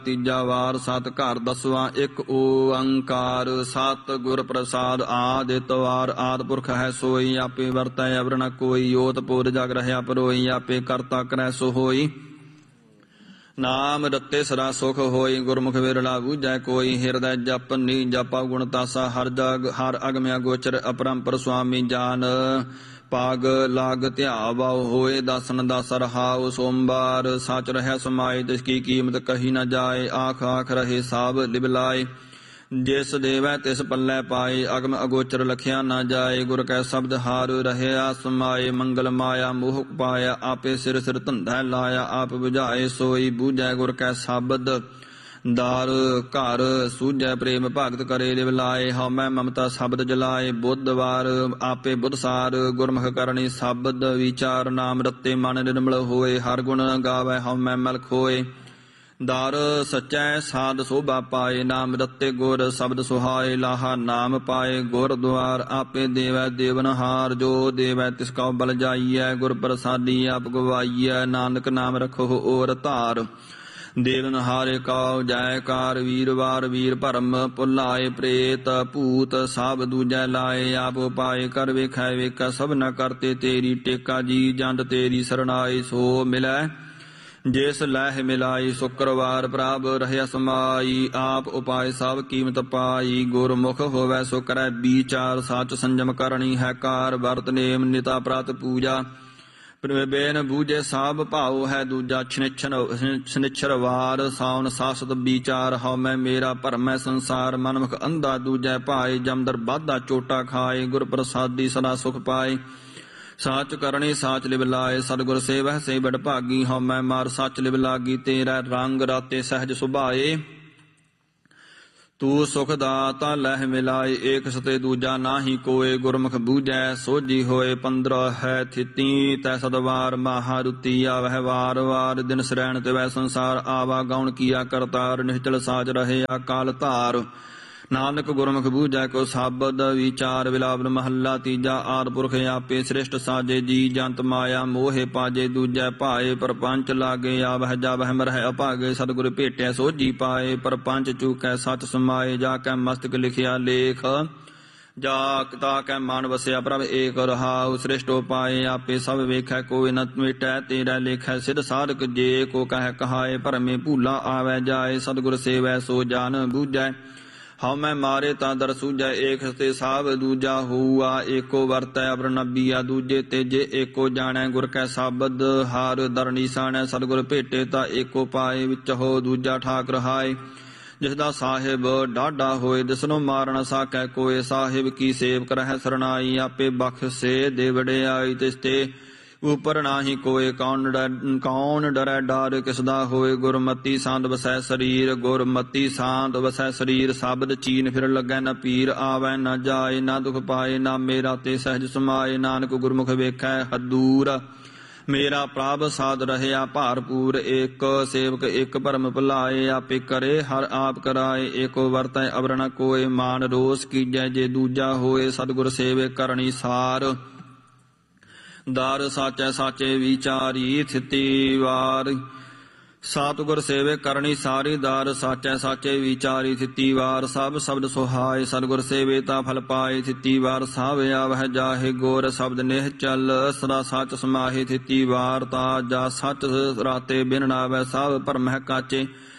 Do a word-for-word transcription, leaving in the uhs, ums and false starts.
ਤੀਜਾ ਵਾਰ ਸਤ ਘਰ ਦਸਵਾਂ ਇੱਕ ਓੰਕਾਰ ਸਤ ਗੁਰ ਪ੍ਰਸਾਦ ਆਦਿਤ ਵਾਰ ਆਦਿ ਪੁਰਖ ਹੈ ਸੋਈ ਆਪੇ ਵਰਤੈ ਅਵਰ ਨ ਕੋਈ ਓਤ ਪੋਤ ਜਗ ਰਹਿਆ ਪਰੋਈ ਆਪੇ ਕਰਤਾ ਕਰੈ ਸੋ ਹੋਈ ਨਾਮ ਰਤੇ ਸਦਾ ਸੁਖ ਹੋਈ ਗੁਰਮੁਖ ਵਿਰਲਾ ਬੂਝੈ ਕੋਈ ਹਿਰਦੈ ਜਪ ਨੀ ਜਪਾ ਗੁਣ ਤਾਸਾ ਹਰ ਜਗ ਹਰ ਅਗਮਿਆ ਗੋਚਰ ਅਪਰੰਪਰ ਸੁਆਮੀ ਜਾਨ ਪਾਗ ਲਾਗ ਧਿਆਵ ਹੋਏ ਦਾਸਨ ਦਾਸ ਰਹਾਉ ਸੋਮਵਾਰ ਸਚ ਰਹਿ ਸਮਾਏ ਤਿਸ ਕੀ ਕੀਮਤ ਕਹੀ ਨ ਜਾਏ ਆਖ ਆਖ ਰਹੇ ਸਾਬ ਲਿਬਲਾਏ ਜਿਸ ਦੇਵੈ ਤਿਸ ਪੱਲੇ ਪਾਏ ਅਗਮ ਅਗੋਚਰ ਲਖਿਆ ਨਾ ਜਾਏ ਗੁਰ ਕੈ ਸ਼ਬਦ ਹਾਰ ਰਹਿਆ ਸਮਾਏ ਮੰਗਲ ਮਾਇਆ ਮੋਹ ਪਾਇਆ ਆਪੇ ਸਿਰ ਸਿਰ ਧੰਦਾ ਲਾਇਆ ਆਪ ਬੁਝਾਏ ਸੋਈ ਬੂਝੈ ਗੁਰ ਕੈ ਸ਼ਬਦ ਦਾਰ ਘਰ ਸੂਝੈ ਪ੍ਰੇਮ ਭਗਤ ਕਰੇ ਲਿਵ ਲਾਏ ਹਉਮੈ ਮਮਤਾ ਸ਼ਬਦ ਜਲਾਏ ਬੁੱਧਵਾਰ ਆਪੇ ਬੁੱਧਸਾਰ ਗੁਰਮੁਖ ਕਰਨੀ ਸ਼ਬਦ ਵਿਚਾਰ ਨਾਮ ਰਤੇ ਮਨ ਨਿਰਮਲ ਹੋਏ ਹਰ ਗੁਣ ਗਾਵੈ ਹਉਮੈ ਮਲ ਖੋਏ ਦਰ ਸਚੈ ਸਾਧ ਸੋਭਾ ਪਾਏ ਨਾਮ ਰਤੇ ਗੁਰ ਸ਼ਬਦ ਸੁਹਾਏ ਲਾਹਾ ਨਾਮ ਪਾਏ ਗੁਰਦੁਆਰ ਆਪੇ ਦੇਵੈ ਦੇਵਨਹਾਰ ਜੋ ਦੇਵੈ ਤਿਸ ਕਉ ਬਲ ਜਾਈਐ ਗੁਰ ਪ੍ਰਸਾਦੀ ਆਪ ਗਵਾਈਐ ਨਾਨਕ ਨਾਮ ਰਖੋ ਔਰ ਧਾਰ ਦੇਵਨਹਾਰੇ ਕਉ ਜੈਕਾਰ ਵੀਰਵਾਰ ਵੀਰ ਭਰਮ ਭੁਲਾਏ ਪ੍ਰੇਤ ਭੂਤ ਸਭ ਦੂਜੈ ਲਾਏ ਆਪ ਉਪਾਏ ਕਰ ਵੇਖੈ ਵੇਖੈ ਸਭ ਨ ਕਰਤੇ ਤੇਰੀ ਟੇਕਾ ਜੀ ਜੰਡ ਤੇਰੀ ਸਰਣਾਈ ਸੋ ਮਿਲੈ ਜਿਸ ਲਹਿ ਮਿਲਾਈ ਸ਼ੁਕਰਵਾਰ ਪ੍ਰਭ ਰਹਿਆ ਸਮਾਈ ਆਪ ਉਪਾਏ ਸਭ ਕੀਮਤ ਪਾਈ ਗੁਰਮੁਖ ਹੋਵੈ ਸੋ ਕਰੈ ਵਿਚਾਰ ਸਚ ਸੰਜਮ ਕਰਨੀ ਹੈ ਕਾਰ ਵਰਤ ਨੇਮ ਨਿਤਾ ਪ੍ਰਤ ਪੂਜਾ ਬੇਨ ਬੂਝੇ ਸਾਬ ਭਾਉ ਹੈ ਦੂਜਾ ਛਨਿਛਰ ਵਾਰ ਸਾਉਨ ਸਾਸਤ ਵਿਚਾਰ ਹਉਮੈ ਮੇਰਾ ਭਰਮੈ ਸੰਸਾਰ ਮਨਮੁਖ ਅੰਧਾ ਦੂਜੈ ਭਾਏ ਜਮਦਰ ਬਾਧਾ ਚੋਟਾ ਖਾਏ ਗੁਰ ਪ੍ਰਸਾਦੀ ਸਦਾ ਸੁਖ ਪਾਏ ਸਾਚ ਕਰਨੀ ਸਾਚ ਲਿਵ ਲਾਏ ਸਤਿਗੁਰ ਸੇਵਹਿ ਸੇ ਬੜ ਭਾਗੀ ਹਉਮੈ ਮਾਰ ਸੱਚ ਲਿਵ ਲਾਗੀ ਤੇਰਾ ਰੰਗ ਰਾਤੇ ਸਹਿਜ ਸੁਭਾਏ ਤੂੰ ਸੁਖ ਦਾਤਾ ਲਹਿ ਮਿਲਾਏ ਏਕ ਸਤੇ ਦੂਜਾ ਨਾਹੀ ਕੋਏ ਗੁਰਮੁਖ ਬੂਝੈ ਸੋਝੀ ਹੋਏ ਪੰਦਰਹ ਹੈ ਥਿਤੀ ਤੈ ਸਦਵਾਰ ਮਹਾਰੁਤੀ ਆਵਹਿ ਵਾਰ ਵਾਰ ਦਿਨ ਸਰੈਣ ਤਿਵੈ ਸੰਸਾਰ ਆਵਾ ਗਾਉਣ ਕੀਆ ਕਰਤਾਰ ਨਿਸ਼ਚਲ ਸਾਜ ਰਹੇ ਅਕਾਲ ਧਾਰ ਨਾਨਕ ਗੁਰਮੁਖ ਬੂਝੈ ਕੋ ਸ਼ਬਦ ਵਿਚਾਰ ਵਿਲਾਵਨ ਮਹੱਲਾ ਤੀਜਾ ਆਦਿ ਪੁਰਖ ਆਪੇ ਸ੍ਰਿਸ਼ਟ ਸਾਜੇ ਜੀ ਜੰਤ ਮਾਇਆ ਮੋਹਿ ਪਾਜੇ ਦੂਜੈ ਭਾਏ ਪਰਪੰਚ ਲਾਗੇ ਆਵਹਿ ਜਾਵਹਿ ਮਰਹਿ ਅਭਾਗੇ ਸਤਿਗੁਰ ਭੇਟਿਆ ਸੋਝੀ ਪਾਏ ਪਰਪੰਚ ਚੂਕੈ ਸਚ ਸਮਾਏ ਜਾ ਕੈ ਮਸਤਕ ਲਿਖਿਆ ਲੇਖ ਜਾ ਤਾ ਕੈ ਮਨ ਵਸਿਆ ਪ੍ਰਭ ਏਕ ਰਹਾਉ ਸ੍ਰਿਸ਼ਟੋ ਪਾਏ ਆਪੇ ਸਭ ਵੇਖੈ ਕੋਈ ਨ ਮਿਟੈ ਤੇਰਾ ਲੇਖੈ ਸਿਧ ਸਾਧਕ ਜੇ ਕੋ ਕਹਿ ਕਹਾਏ ਭਰਮੇ ਭੂਲਾ ਆਵੈ ਜਾਏ ਸਤਿਗੁਰ ਸੇਵੈ ਸੋ ਜਾਨ ਬੂਝੈ ਹਉਮੈ ਮਾਰੇ ਤਾਂ ਦਰ ਸੂਝੈ ਏਕ ਤੇ ਸਾਭ ਦੂਜਾ ਹੋਊਆ ਏਕੋ ਵਰਤੈ ਅਵਰ ਨਬੀਆ ਦੂਜੇ ਤੇਜੇ ਏਕੋ ਜਾਣੈ ਗੁਰ ਕੈ ਸ਼ਬਦ ਹਾਰ ਦਰ ਨੀਸਾਣੈ ਸਤਿਗੁਰ ਭੇਟੇ ਤਾਂ ਏਕੋ ਪਾਏ ਵਿੱਚ ਹੋ ਦੂਜਾ ਠਾਕ ਰਹਾਏ ਜਿਸ ਦਾ ਸਾਹਿਬ ਡਾਢਾ ਹੋਏ ਦਿਸਨੋ ਮਾਰਨ ਸਾਕੈ ਕੋਏ ਸਾਹਿਬ ਕੀ ਸੇਵਕ ਰਹਿ ਸਰਣਾਈ ਆਪੇ ਬਖਸ਼ੇ ਦੇ ਵਡਿਆਈ ਤਿਸ ਤੇ ਉਪਰ ਨਾਹੀ ਕੋਏ ਕੌਣ ਕੌਣ ਡਰੈ ਡਰ ਕਿਸਦਾ ਹੋਏ ਗੁਰਮਤੀ ਸਾਂਦ ਵਸੈ ਸਰੀਰ ਗੁਰਮਤੀ ਸਾਂਦ ਵਸੈ ਸਰੀਰ ਸ਼ਬਦ ਚੀਨ ਫਿਰ ਲੱਗੈ ਨ ਪੀਰ ਆਵੈ ਨ ਜਾਏ ਨ ਦੁਖ ਪਾਏ ਨਾ ਮੇਰਾ ਤੇ ਸਹਿਜ ਸਮਾਏ ਨਾਨਕ ਗੁਰਮੁਖ ਵੇਖੈ ਹਦੂਰ ਮੇਰਾ ਪ੍ਰਭ ਸਾਧ ਰਹਿਆ ਭਾਰਪੂਰ ਏਕ ਸੇਵਕ ਇੱਕ ਭਰਮ ਭੁਲਾਏ ਆਪੇ ਕਰੇ ਹਰ ਆਪ ਕਰਾਏ ਏਕੋ ਵਰਤੈ ਅਵਰ ਨ ਕੋਏ ਮਾਨ ਰੋਸ ਕੀਜੈ ਜੇ ਦੂਜਾ ਹੋਏ ਸਤਿਗੁਰ ਸੇਵੇ ਕਰਨੀ ਸਾਰ ਦਰ ਸਾਚੈ ਸਾਚੇ ਵਿਚਾਰੀ ਥਿਤੀ ਵਾਰ ਸਤਿਗੁਰ ਸੇਵੇ ਕਰਨੀ ਸਾਰੀ ਦਰ ਸਾਚੈ ਸਾਚੇ ਵਿਚਾਰੀ ਥਿਤੀ ਵਾਰ ਸਭ ਸ਼ਬਦ ਸੁਹਾਏ ਸਤਿਗੁਰ ਸੇਵੇ ਤਾਂ ਫਲ ਪਾਏ ਥਿਤੀ ਵਾਰ ਸਭ ਆਵਹਿ ਜਾਹੇ ਗੋਰ ਸ਼ਬਦ ਨਿਹ ਚਲ ਸਦਾ ਸਚ ਸਮਾਹੇ ਥਿਤੀ ਵਾਰ ਤਾ ਜਾ ਸਚ ਰਾਤੇ ਬਿਨ ਨਾਵੈ ਸਭ ਭਰਮਹਿ ਕਾਚੇ